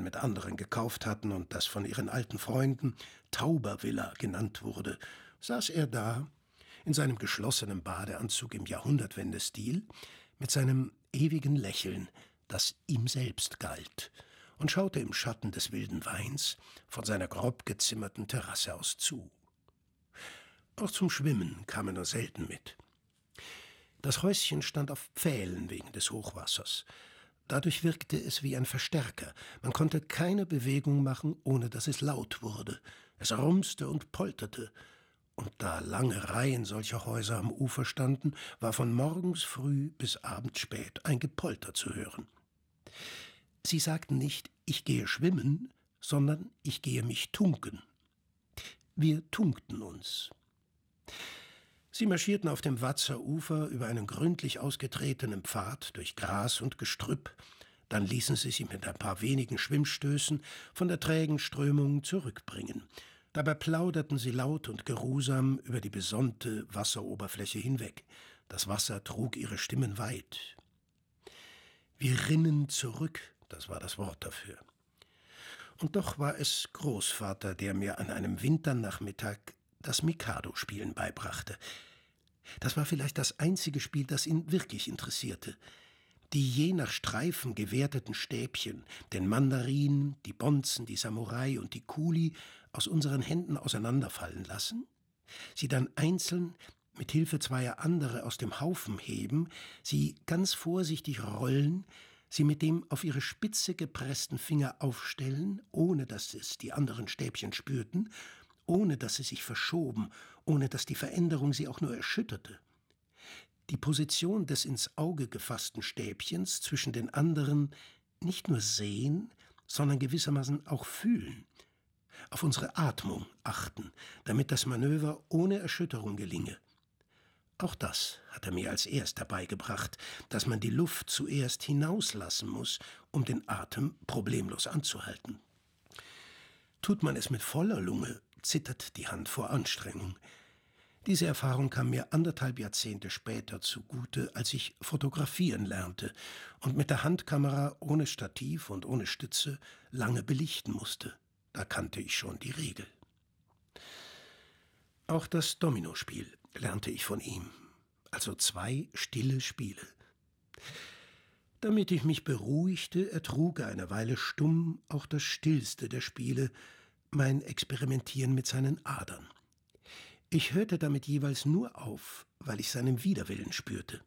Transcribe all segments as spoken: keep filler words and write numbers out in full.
mit anderen gekauft hatten und das von ihren alten Freunden Taubervilla genannt wurde, saß er da, in seinem geschlossenen Badeanzug im Jahrhundertwende-Stil, mit seinem ewigen Lächeln, das ihm selbst galt, und schaute im Schatten des wilden Weins von seiner grob gezimmerten Terrasse aus zu. Auch zum Schwimmen kam er nur selten mit. Das Häuschen stand auf Pfählen wegen des Hochwassers. Dadurch wirkte es wie ein Verstärker. Man konnte keine Bewegung machen, ohne dass es laut wurde. Es rumste und polterte. Und da lange Reihen solcher Häuser am Ufer standen, war von morgens früh bis abends spät ein Gepolter zu hören. Sie sagten nicht, ich gehe schwimmen, sondern ich gehe mich tunken. Wir tunkten uns. Sie marschierten auf dem Watzer Ufer über einen gründlich ausgetretenen Pfad durch Gras und Gestrüpp. Dann ließen sie sich mit ein paar wenigen Schwimmstößen von der trägen Strömung zurückbringen. Dabei plauderten sie laut und geruhsam über die besonnte Wasseroberfläche hinweg. Das Wasser trug ihre Stimmen weit. Wir rinnen zurück, das war das Wort dafür. Und doch war es Großvater, der mir an einem Winternachmittag das Mikado-Spielen beibrachte. Das war vielleicht das einzige Spiel, das ihn wirklich interessierte. Die je nach Streifen gewerteten Stäbchen, den Mandarin, die Bonzen, die Samurai und die Kuli aus unseren Händen auseinanderfallen lassen, sie dann einzeln mit Hilfe zweier andere aus dem Haufen heben, sie ganz vorsichtig rollen, sie mit dem auf ihre Spitze gepressten Finger aufstellen, ohne dass es die anderen Stäbchen spürten, ohne dass sie sich verschoben, ohne dass die Veränderung sie auch nur erschütterte. Die Position des ins Auge gefassten Stäbchens zwischen den anderen nicht nur sehen, sondern gewissermaßen auch fühlen. Auf unsere Atmung achten, damit das Manöver ohne Erschütterung gelinge. Auch das hat er mir als erster beigebracht, dass man die Luft zuerst hinauslassen muss, um den Atem problemlos anzuhalten. Tut man es mit voller Lunge, zittert die Hand vor Anstrengung. Diese Erfahrung kam mir anderthalb Jahrzehnte später zugute, als ich fotografieren lernte und mit der Handkamera ohne Stativ und ohne Stütze lange belichten musste. Da kannte ich schon die Regel. Auch das Dominospiel lernte ich von ihm, also zwei stille Spiele. Damit ich mich beruhigte, ertrug er eine Weile stumm auch das stillste der Spiele, mein Experimentieren mit seinen Adern. Ich hörte damit jeweils nur auf, weil ich seinen Widerwillen spürte.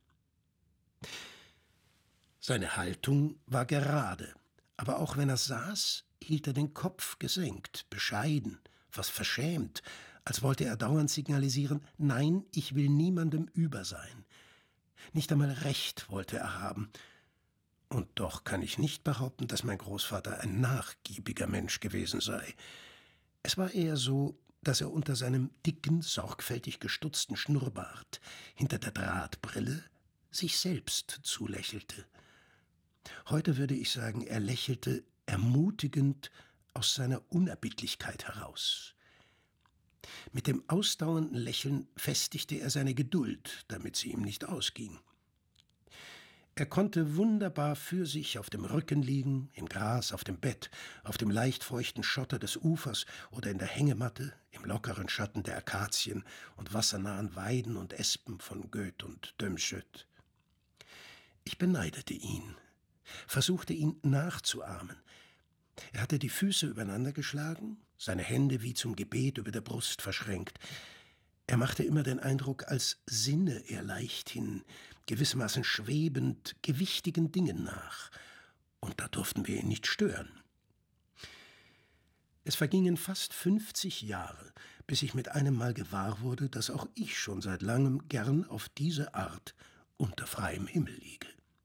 Seine Haltung war gerade, aber auch wenn er saß, hielt er den Kopf gesenkt, bescheiden, fast verschämt, als wollte er dauernd signalisieren, nein, ich will niemandem über sein. Nicht einmal Recht wollte er haben. Und doch kann ich nicht behaupten, dass mein Großvater ein nachgiebiger Mensch gewesen sei. Es war eher so, dass er unter seinem dicken, sorgfältig gestutzten Schnurrbart, hinter der Drahtbrille, sich selbst zulächelte. Heute würde ich sagen, er lächelte ermutigend aus seiner Unerbittlichkeit heraus. Mit dem ausdauernden Lächeln festigte er seine Geduld, damit sie ihm nicht ausging. Er konnte wunderbar für sich auf dem Rücken liegen, im Gras, auf dem Bett, auf dem leicht feuchten Schotter des Ufers oder in der Hängematte, im lockeren Schatten der Akazien und wassernahen Weiden und Espen von Goeth und Dömschöt. Ich beneidete ihn, versuchte ihn nachzuahmen. Er hatte die Füße übereinander geschlagen, seine Hände wie zum Gebet über der Brust verschränkt. Er machte immer den Eindruck, als sinne er leichthin, gewissermaßen schwebend, gewichtigen Dingen nach. Und da durften wir ihn nicht stören. Es vergingen fast fünfzig Jahre, bis ich mit einem Mal gewahr wurde, dass auch ich schon seit langem gern auf diese Art unter freiem Himmel liege.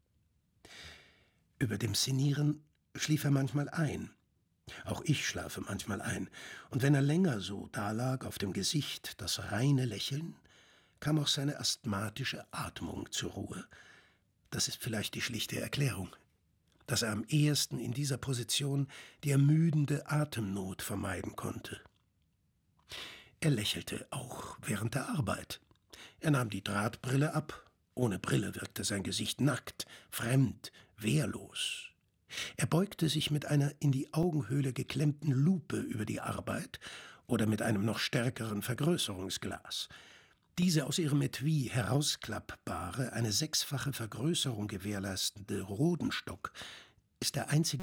Über dem Szenieren schlief er manchmal ein. Auch ich schlafe manchmal ein, und wenn er länger so dalag auf dem Gesicht, das reine Lächeln, kam auch seine asthmatische Atmung zur Ruhe. Das ist vielleicht die schlichte Erklärung, dass er am ehesten in dieser Position die ermüdende Atemnot vermeiden konnte. Er lächelte auch während der Arbeit. Er nahm die Drahtbrille ab. Ohne Brille wirkte sein Gesicht nackt, fremd, wehrlos. Er beugte sich mit einer in die Augenhöhle geklemmten Lupe über die Arbeit oder mit einem noch stärkeren Vergrößerungsglas. Diese aus ihrem Etui herausklappbare, eine sechsfache Vergrößerung gewährleistende Rodenstock ist der einzige